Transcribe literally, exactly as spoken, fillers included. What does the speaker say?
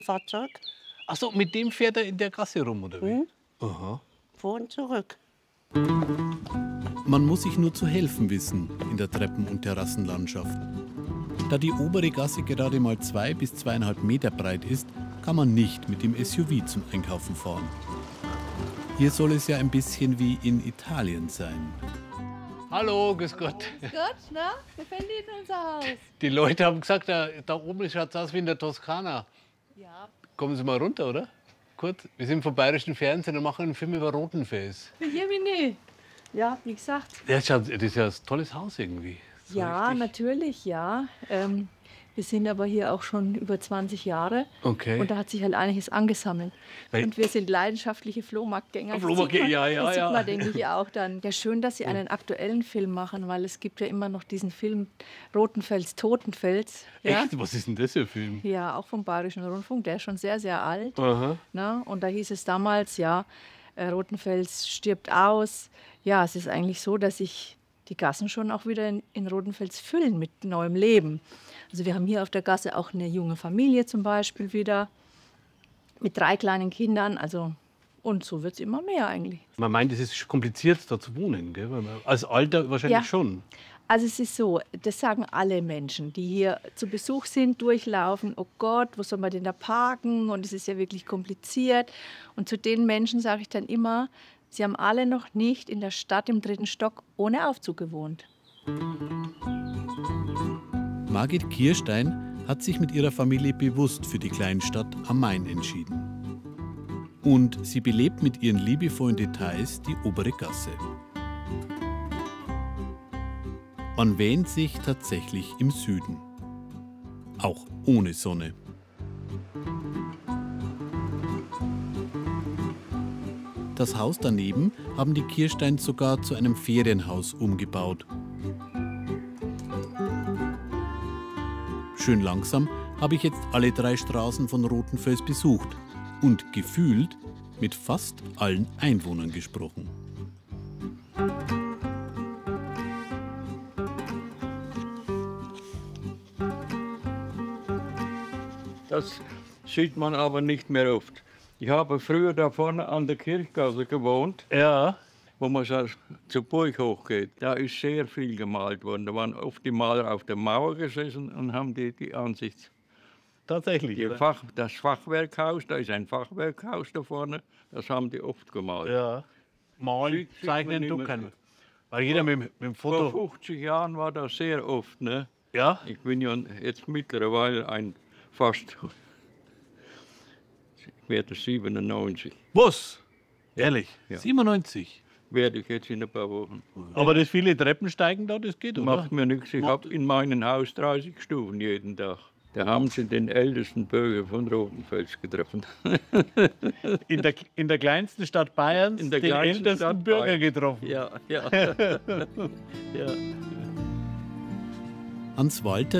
Fahrzeug. Ach so, mit dem fährt er in der Gasse rum, oder wie? Mhm. Aha. Vor und zurück. Man muss sich nur zu helfen wissen in der Treppen- und Terrassenlandschaft. Da die obere Gasse gerade mal zwei bis zweieinhalb Meter breit ist, kann man nicht mit dem S U V zum Einkaufen fahren. Hier soll es ja ein bisschen wie in Italien sein. Hallo, grüß Gott. Grüß Gott, na? Gefällt Ihnen unser Haus? Die Leute haben gesagt, da, da oben schaut es aus wie in der Toskana. Ja. Kommen Sie mal runter, oder? Gut, wir sind vom Bayerischen Fernsehen und machen einen Film über Rotenfels. Hier bin ich. Ja, wie gesagt. Das ist ja ein tolles Haus irgendwie. So Ja, richtig. natürlich, ja. Ähm, wir sind aber hier auch schon über zwanzig Jahre. Okay. Und da hat sich halt einiges angesammelt. Weil- Und wir sind leidenschaftliche Flohmarktgänger. Das Flohmarkt- sieht man- ja, ja, das ja. sieht man, denke ich, auch dann. Ja, schön, dass Sie einen aktuellen Film machen, weil es gibt ja immer noch diesen Film Rotenfels, Totenfels. Ja? Echt? Was ist denn das für ein Film? Ja, auch vom Bayerischen Rundfunk. Der ist schon sehr, sehr alt. Aha. Ne? Und da hieß es damals, ja, äh, Rotenfels stirbt aus. Ja, es ist eigentlich so, dass sich die Gassen schon auch wieder in, in Rotenfels füllen mit neuem Leben. Also wir haben hier auf der Gasse auch eine junge Familie zum Beispiel wieder mit drei kleinen Kindern. Also, und so wird es immer mehr eigentlich. Man meint, es ist kompliziert, da zu wohnen. Gell? Weil man- Als Alter wahrscheinlich Ja. schon. Also es ist so, das sagen alle Menschen, die hier zu Besuch sind, durchlaufen. Oh Gott, wo soll man denn da parken? Und es ist ja wirklich kompliziert. Und zu den Menschen sage ich dann immer, sie haben alle noch nicht in der Stadt im dritten Stock ohne Aufzug gewohnt. Margit Kirstein hat sich mit ihrer Familie bewusst für die Kleinstadt am Main entschieden. Und sie belebt mit ihren liebevollen Details die obere Gasse. Man wähnt sich tatsächlich im Süden. Auch ohne Sonne. Das Haus daneben haben die Kirsteins sogar zu einem Ferienhaus umgebaut. Schön langsam habe ich jetzt alle drei Straßen von Rotenfels besucht und gefühlt mit fast allen Einwohnern gesprochen. Das sieht man aber nicht mehr oft. Ich habe früher da vorne an der Kirchgasse gewohnt, Ja. wo man so zur Burg hochgeht. Da ist sehr viel gemalt worden. Da waren oft die Maler auf der Mauer gesessen und haben die, die Ansicht. Tatsächlich. Die oder? Fach, das Fachwerkhaus, da ist ein Fachwerkhaus da vorne, das haben die oft gemalt. Ja. Malen, Sieht- sieht man zeichnen, nicht du mehr kannst. so. Weil jeder mit, mit dem Vor Foto. fünfzig Jahren war das sehr oft. Ne? Ja? Ich bin ja jetzt mittlerweile ein fast. Ich werde siebenundneunzig. Was? Ehrlich? Ja. siebenundneunzig. Werde ich jetzt in ein paar Wochen. Aber das viele Treppensteigen da, das geht, oder? Macht mir nichts. Ich habe in meinem Haus dreißig Stufen jeden Tag. Da haben sie den ältesten Bürger von Rotenfels getroffen. In der, in der kleinsten Stadt Bayerns In der den kleinsten ältesten Stadt Bürger Bayern. getroffen. Ja, ja. ja. Hans Walter